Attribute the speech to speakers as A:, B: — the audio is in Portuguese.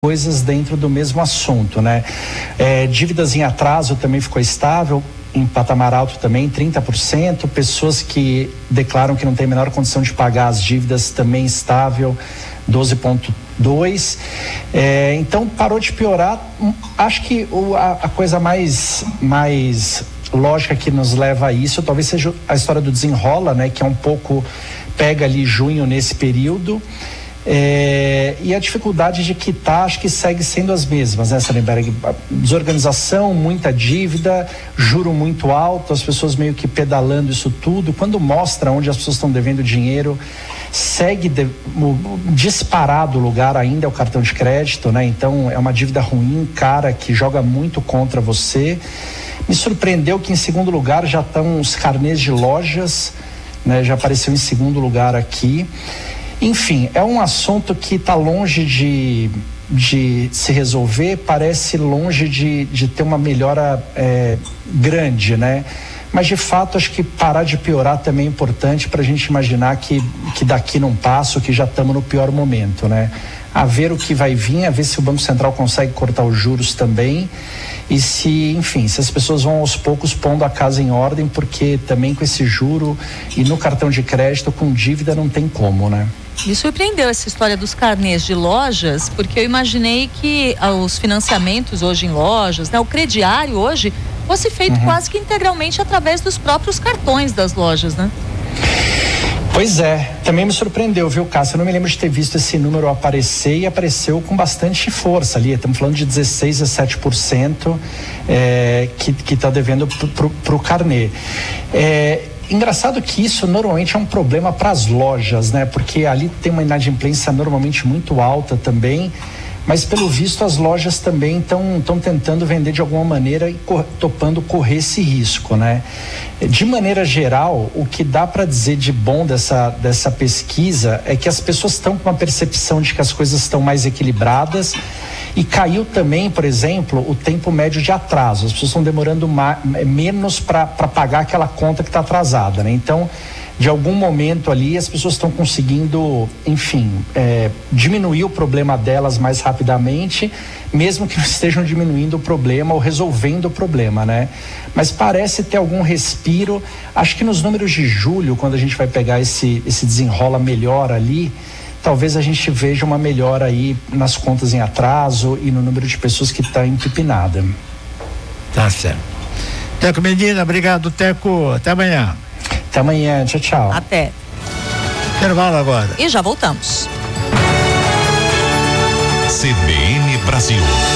A: coisas dentro do mesmo assunto, né? Dívidas em atraso também ficou estável, em patamar alto também, 30%. Pessoas que declaram que não tem a menor condição de pagar as dívidas também estável, 12,2%. Então parou de piorar. Acho que a coisa mais lógica que nos leva a isso talvez seja a história do Desenrola, né? Que é um pouco, pega ali junho nesse período. E a dificuldade de quitar acho que segue sendo as mesmas, né, Sarenberg? Desorganização, muita dívida, juro muito alto, as pessoas meio que pedalando isso tudo. Quando mostra onde as pessoas estão devendo dinheiro, segue disparado o lugar ainda é o cartão de crédito, né? Então é uma dívida ruim, cara, que joga muito contra você. Me surpreendeu que em segundo lugar já estão os carnês de lojas, né? Já apareceu em segundo lugar aqui. Enfim, é um assunto que está longe de se resolver, parece longe de ter uma melhora grande, né? Mas de fato acho que parar de piorar também é importante para a gente imaginar que daqui não passa, que já estamos no pior momento, né? A ver o que vai vir, a ver se o Banco Central consegue cortar os juros também e se as pessoas vão aos poucos pondo a casa em ordem, porque também com esse juro e no cartão de crédito com dívida não tem como, né?
B: Me surpreendeu essa história dos carnês de lojas, porque eu imaginei que os financiamentos hoje em lojas, né, o crediário hoje fosse feito quase que integralmente através dos próprios cartões das lojas, né?
A: Pois é, também me surpreendeu, viu, Cássia? Eu não me lembro de ter visto esse número aparecer e apareceu com bastante força ali. Estamos falando de 16% a 7% que está devendo pro carnê. Engraçado que isso normalmente é um problema para as lojas, né? Porque ali tem uma inadimplência normalmente muito alta também, mas pelo visto as lojas também estão tentando vender de alguma maneira e topando correr esse risco, né? De maneira geral, o que dá para dizer de bom dessa pesquisa é que as pessoas estão com uma percepção de que as coisas estão mais equilibradas. E caiu também, por exemplo, o tempo médio de atraso. As pessoas estão demorando menos para pagar aquela conta que está atrasada, né? Então, de algum momento ali, as pessoas estão conseguindo, diminuir o problema delas mais rapidamente, mesmo que não estejam diminuindo o problema ou resolvendo o problema, né? Mas parece ter algum respiro. Acho que nos números de julho, quando a gente vai pegar esse desenrola melhor ali, talvez a gente veja uma melhora aí nas contas em atraso e no número de pessoas que está empipinada.
C: Tá certo. Teco Medina, obrigado, Teco. Até amanhã.
A: Até amanhã, tchau, tchau.
B: Até.
C: Intervalo agora.
B: E já voltamos.
D: CBN Brasil.